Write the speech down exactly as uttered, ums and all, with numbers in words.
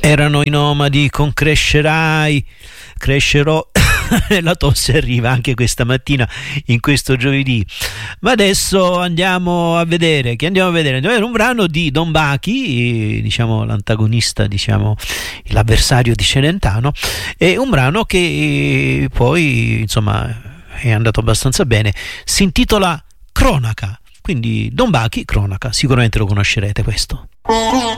Erano i Nomadi con Crescerai, crescerò. La tosse arriva anche questa mattina in questo giovedì. Ma adesso andiamo a vedere che andiamo a vedere andiamo a vedere un brano di Don Bachi, diciamo l'antagonista, diciamo l'avversario di Celentano, e un brano che poi insomma è andato abbastanza bene, si intitola Cronaca. Quindi Don Bachi, Cronaca, sicuramente lo conoscerete questo.